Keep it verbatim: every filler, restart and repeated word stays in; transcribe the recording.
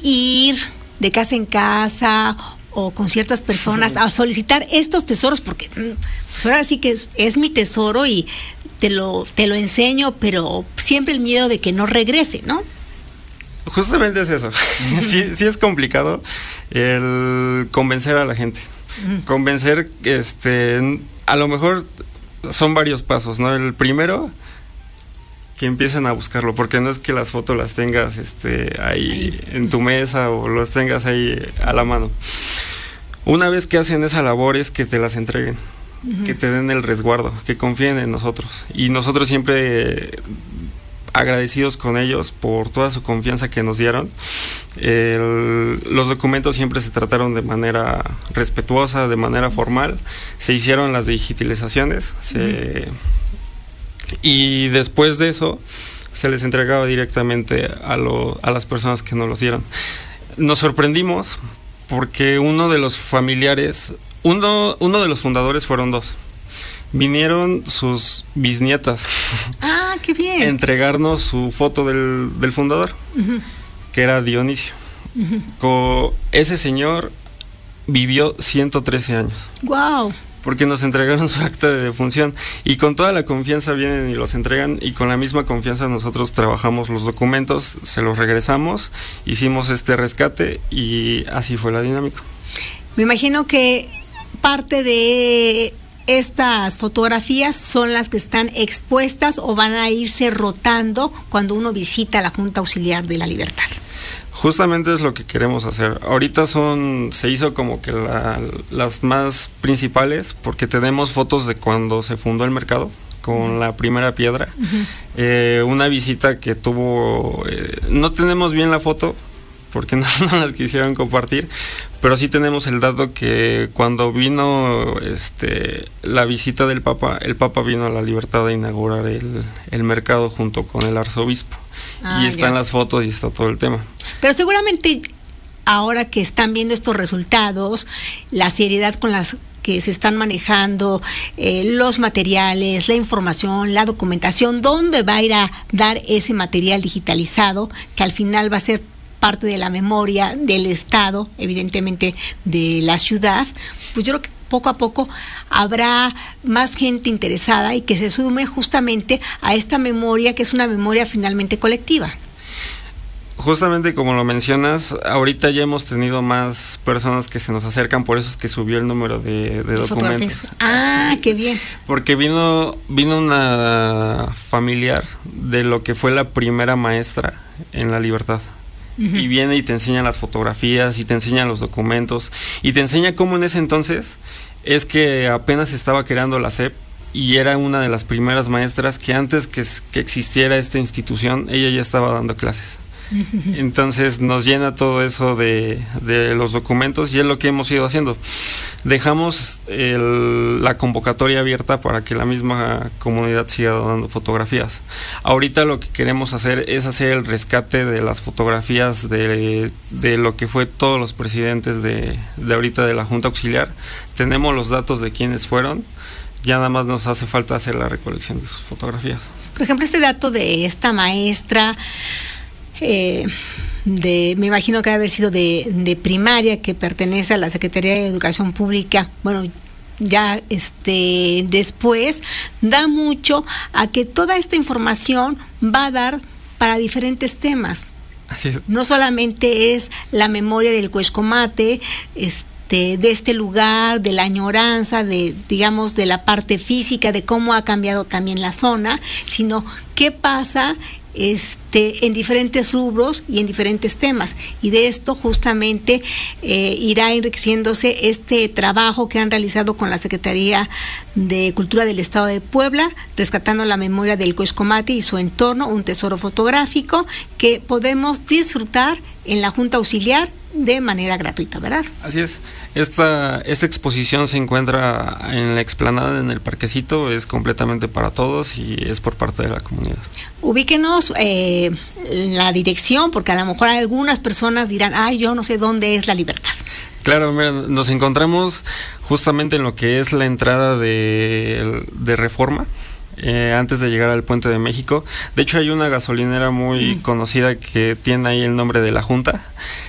ir de casa en casa o con ciertas personas a solicitar estos tesoros, porque pues ahora sí que es, es mi tesoro y te lo, te lo enseño, pero siempre el miedo de que no regrese, ¿no? Justamente es eso. sí, sí es complicado el convencer a la gente. Uh-huh. Convencer, este, a lo mejor son varios pasos, ¿no? El primero, que empiecen a buscarlo, porque no es que las fotos las tengas este, ahí, ahí en tu mesa o los tengas ahí a la mano. Una vez que hacen esa labor es que te las entreguen, uh-huh. que te den el resguardo, que confíen en nosotros. Y nosotros siempre agradecidos con ellos por toda su confianza que nos dieron. El, los documentos siempre se trataron de manera respetuosa, de manera formal. Se hicieron las digitalizaciones, se... Uh-huh. Y después de eso se les entregaba directamente a, lo, a las personas que nos los dieron. Nos sorprendimos porque uno de los familiares, uno, uno de los fundadores fueron dos. Vinieron sus bisnietas. Ah, qué bien. A entregarnos su foto del, del fundador, uh-huh. que era Dionisio. Uh-huh. Con ese señor vivió ciento trece años. Wow. Porque nos entregaron su acta de defunción y con toda la confianza vienen y los entregan, y con la misma confianza nosotros trabajamos los documentos, se los regresamos, hicimos este rescate y así fue la dinámica. Me imagino que parte de estas fotografías son las que están expuestas o van a irse rotando cuando uno visita la Junta Auxiliar de la Libertad. Justamente es lo que queremos hacer. Ahorita son, se hizo como que la, las más principales, porque tenemos fotos de cuando se fundó el mercado, con uh-huh. la primera piedra. Uh-huh. Eh, una visita que tuvo, eh, no tenemos bien la foto, porque no, no las quisieron compartir, pero sí tenemos el dato que cuando vino este, la visita del Papa, el Papa vino a la Libertad a inaugurar el, el mercado junto con el arzobispo. Ah, y están ya. Las fotos y está todo el tema. Pero seguramente ahora que están viendo estos resultados, la seriedad con las que se están manejando, eh, los materiales, la información, la documentación, ¿dónde va a ir a dar ese material digitalizado que al final va a ser parte de la memoria del Estado, evidentemente de la ciudad? Pues yo creo que poco a poco habrá más gente interesada y que se sume justamente a esta memoria, que es una memoria finalmente colectiva. Justamente como lo mencionas, ahorita ya hemos tenido más personas que se nos acercan, por eso es que subió el número de, de documentos. Ah, qué bien. Porque vino, vino una familiar de lo que fue la primera maestra en la Libertad. Uh-huh. Y viene y te enseña las fotografías y te enseña los documentos y te enseña cómo en ese entonces es que apenas estaba creando la S E P y era una de las primeras maestras que antes que, que existiera esta institución ella ya estaba dando clases. Uh-huh. Entonces nos llena todo eso de, de los documentos y es lo que hemos ido haciendo. Dejamos el, la convocatoria abierta para que la misma comunidad siga dando fotografías. Ahorita lo que queremos hacer es hacer el rescate de las fotografías de, de lo que fue todos los presidentes de, de ahorita de la Junta Auxiliar. Tenemos los datos de quiénes fueron, ya nada más nos hace falta hacer la recolección de sus fotografías. Por ejemplo, este dato de esta maestra, eh, de, me imagino que debe haber sido de, de primaria, que pertenece a la Secretaría de Educación Pública, bueno, ya este después da mucho a que toda esta información va a dar para diferentes temas. Así es. No solamente es la memoria del Cuexcomate, este, de este lugar, de la añoranza, de, digamos, de la parte física, de cómo ha cambiado también la zona, sino qué pasa este en diferentes rubros y en diferentes temas, y de esto justamente eh, irá enriqueciéndose este trabajo que han realizado con la Secretaría de Cultura del Estado de Puebla, rescatando la memoria del Cuexcomate y su entorno, un tesoro fotográfico que podemos disfrutar en la Junta Auxiliar de manera gratuita, ¿verdad? Así es. Esta, esta exposición se encuentra en la explanada, en el parquecito, es completamente para todos y es por parte de la comunidad. Ubíquenos eh, la dirección, porque a lo mejor algunas personas dirán, ay, yo no sé dónde es la Libertad. Claro, mira, nos encontramos justamente en lo que es la entrada de, de Reforma, eh, antes de llegar al Puente de México. De hecho, hay una gasolinera muy mm. conocida que tiene ahí el nombre de la Junta.